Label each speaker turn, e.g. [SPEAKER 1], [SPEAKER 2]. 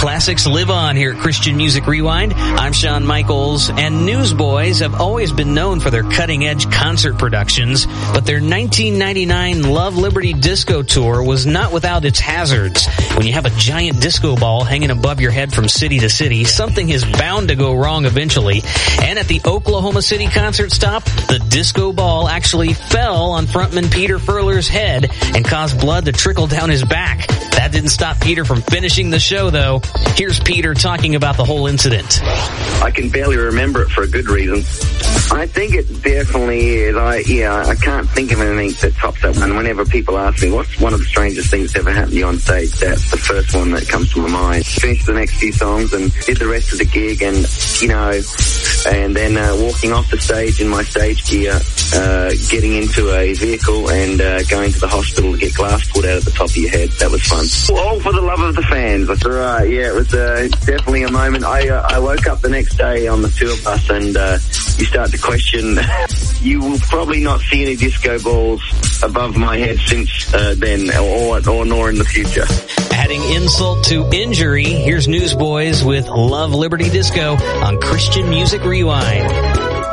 [SPEAKER 1] Classics live on here at Christian Music Rewind. I'm Shawn Michaels, and Newsboys have always been known for their cutting-edge concert productions, but their 1999 Love Liberty Disco Tour was not without its hazards. When you have a giant disco ball hanging above your head from city to city, something is bound to go wrong eventually. And at the Oklahoma City concert stop, the disco ball actually fell on frontman Peter Furler's head and caused blood to trickle down his back. That didn't stop Peter from finishing the show, though. Here's Peter talking about the whole incident.
[SPEAKER 2] I can barely remember it for a good reason. I think it definitely is. I can't think of anything that tops that one. Whenever people ask me, what's one of the strangest things that's ever happened to you on stage, that's the first one that comes to my mind. Finished the next few songs and did the rest of the gig, and, and then walking off the stage in my stage gear, getting into a vehicle and going to the hospital to get glass pulled out of the top of your head. That was fun. All for the love of the fans. That's right. Yeah, it was definitely a moment. I woke up the next day on the tour bus and you start to question. You will probably not see any disco balls above my head since then, or nor in the future.
[SPEAKER 1] Adding insult to injury, here's Newsboys with Love Liberty Disco on Christian Music Rewind.